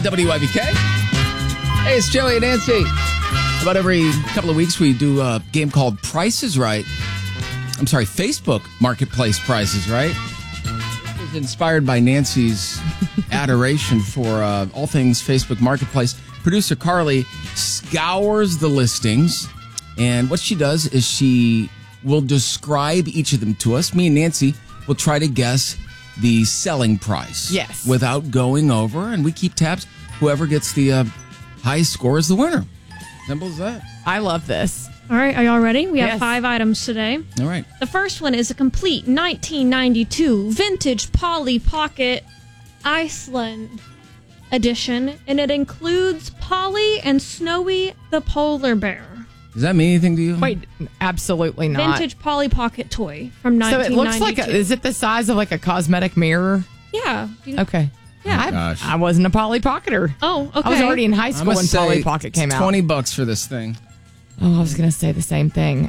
WIBK. Hey, it's Joey and Nancy. About every couple of weeks, we do a game called Price is Right. I'm sorry, Facebook Marketplace Price is Right. It was inspired by Nancy's adoration for all things Facebook Marketplace. Producer Carly scours the listings, and what she does is she will describe each of them to us. Me and Nancy will try to guess the selling price. Yes. Without going over, and we keep tabs. Whoever gets the highest score is the winner. Simple as that. I love this. All right, are y'all ready? We have Yes. 5 items today. All right. The first one is a complete 1992 vintage Polly Pocket Iceland edition, and it includes Polly and Snowy the polar bear. Does that mean anything to you? Wait, absolutely not. Vintage Polly Pocket toy from So it 1992. looks like, is it the size of like a cosmetic mirror? Yeah. Okay. Yeah. Gosh. I wasn't a Polly Pocketer. Oh, okay. I was already in high I school must when say Polly Pocket came it's out. $20 for this thing. Oh, I was going to say the same thing.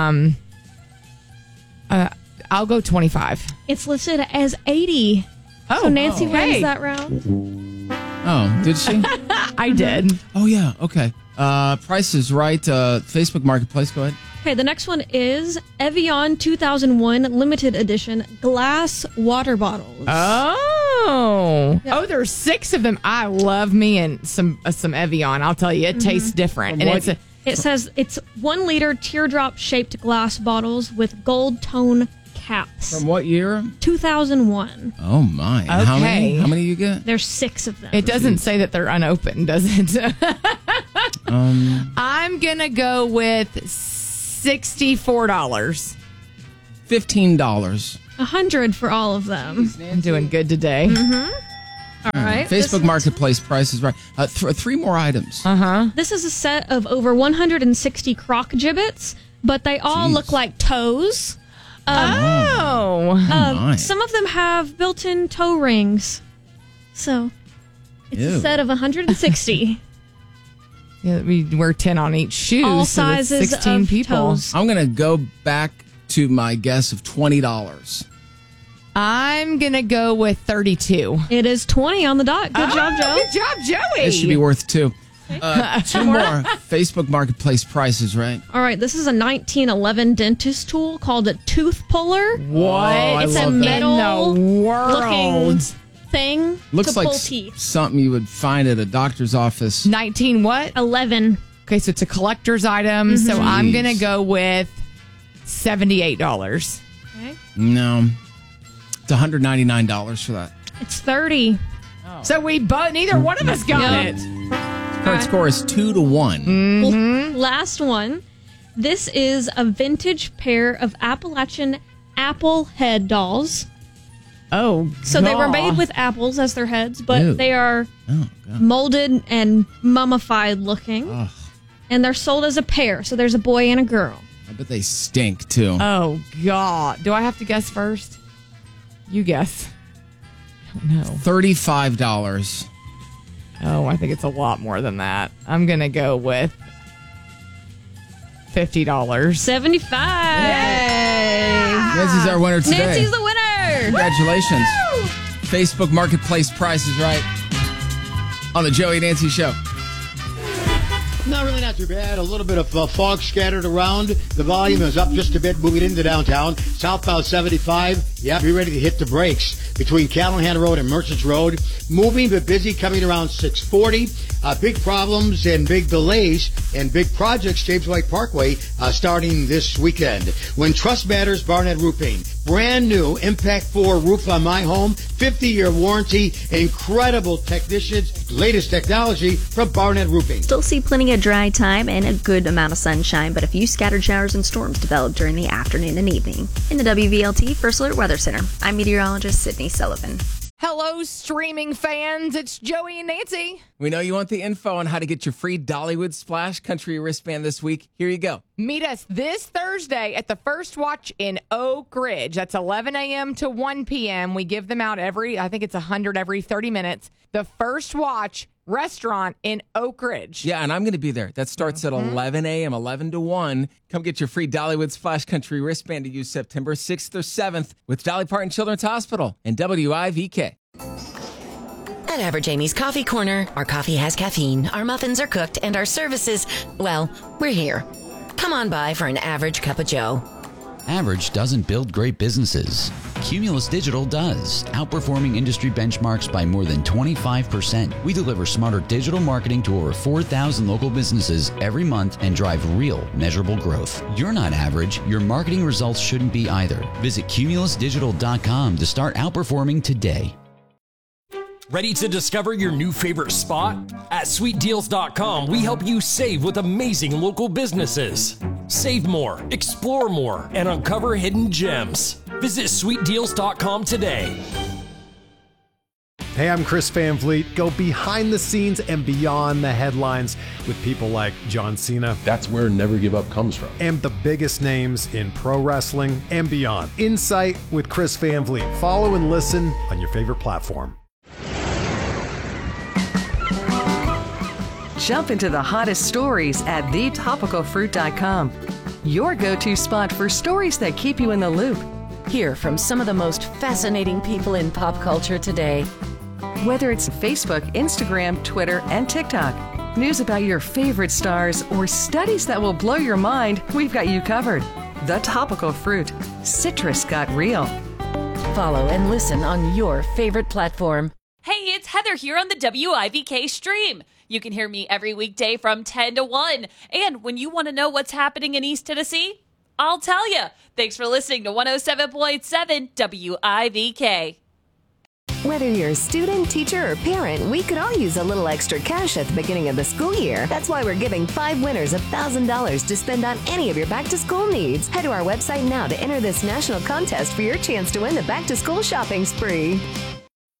I'll go 25. It's listed as 80. Oh, So Nancy okay. wins that round. Oh, did she? I did. Oh, yeah. Okay. Price is Right. Facebook Marketplace. Go ahead. Okay, the next one is Evian 2001 limited edition glass water bottles. Oh. Yeah. Oh, there's 6 of them. I love me and some Evian. I'll tell you, it tastes different. From And what- It says it's 1 liter teardrop shaped glass bottles with gold tone caps. From what year? 2001. Oh, my. And How many? Okay. How many you get? There's 6 of them. it doesn't say that they're unopened, does it? I'm going to go with $64. $15. 100 for all of them. I'm doing good today. All right. Facebook Marketplace Price is Right. 3 more items. This is a set of over 160 croc gibbets, but they all Jeez. look like toes. Oh. my. Some of them have built-in toe rings. So it's Ew. a set of 160. Yeah, we wear 10 on each shoe. all so that's sizes 16 of people. toes. I'm going to go back to my guess of $20. I'm going to go with 32. It is 20 on the dot. Good job, Joe. Good job, Joey. It should be worth 2. 2 more. Facebook Marketplace Price is Right. All right, this is a 1911 dentist tool called a tooth puller. What? I It's a love that. metal in the world. looking thing Looks to like pull teeth. something you would find at a doctor's office. 19 what? 11. Okay, so it's a collector's item. So I'm going to go with $78. Okay. No. It's $199 for that. It's 30. So neither one of us got Yeah. it. Current score is 2-1. Well, last one. This is a vintage pair of Appalachian apple head dolls. Oh, So they were made with apples as their heads, but Ew. they are Oh, God. molded and mummified looking. Ugh. And they're sold as a pair. So there's a boy and a girl. I bet they stink, too. Oh, God. Do I have to guess first? You guess. I don't know. $35. Oh, I think it's a lot more than that. I'm going to go with $50. 75. Nancy's our winner today. Nancy's the winner. Congratulations. Facebook Marketplace Price is Right on the Joey and Nancy Show. Not too bad. A little bit of fog scattered around. The volume is up just a bit moving into downtown. Southbound 75. Yeah, be ready to hit the brakes between Callahan Road and Merchants Road. Moving but busy coming around 640. Big problems and big delays and big projects, James White Parkway, starting this weekend. When trust matters, Barnett Roofing. Brand new Impact 4 roof on my home. 50-year warranty. Incredible technicians. Latest technology from Barnett Roofing. Still see plenty of dry time and a good amount of sunshine, but a few scattered showers and storms develop during the afternoon and evening. In the WVLT First Alert Weather Center, I'm meteorologist Sydney Sullivan. Hello, streaming fans. It's Joey and Nancy. We know you want the info on how to get your free Dollywood Splash Country wristband this week. Here you go. Meet us this Thursday at the First Watch in Oak Ridge. That's 11 a.m. to 1 p.m. We give them out I think it's 100 every 30 minutes. The First Watch restaurant in Oak Ridge. Yeah, and I'm going to be there. That starts at 11 a.m., 11 to 1. Come get your free Dollywood Splash Country wristband to use September 6th or 7th with Dolly Parton Children's Hospital and WIVK. At Average Amy's Coffee Corner, our coffee has caffeine, our muffins are cooked, and our services, well, we're here. Come on by for an average cup of joe. Average doesn't build great businesses. Cumulus Digital does, outperforming industry benchmarks by more than 25%. We deliver smarter digital marketing to over 4,000 local businesses every month and drive real, measurable growth. You're not average. Your marketing results shouldn't be either. Visit cumulusdigital.com to start outperforming today. Ready to discover your new favorite spot? At sweetdeals.com, we help you save with amazing local businesses. Save more, explore more, and uncover hidden gems. Visit sweetdeals.com today. Hey, I'm Chris Van Vliet. Go behind the scenes and beyond the headlines with people like John Cena. That's where Never Give Up comes from. And the biggest names in pro wrestling and beyond. Insight with Chris Van Vliet. Follow and listen on your favorite platform. Jump into the hottest stories at thetopicalfruit.com. Your go-to spot for stories that keep you in the loop. Hear from some of the most fascinating people in pop culture today. Whether it's Facebook, Instagram, Twitter, and TikTok, news about your favorite stars, or studies that will blow your mind, we've got you covered. The Topical Fruit. Citrus got real. Follow and listen on your favorite platform. Hey, it's Heather here on the WIVK stream. You can hear me every weekday from 10 to 1. And when you want to know what's happening in East Tennessee, I'll tell you. Thanks for listening to 107.7 WIVK. Whether you're a student, teacher, or parent, we could all use a little extra cash at the beginning of the school year. That's why we're giving 5 winners $1,000 to spend on any of your back-to-school needs. Head to our website now to enter this national contest for your chance to win the back-to-school shopping spree.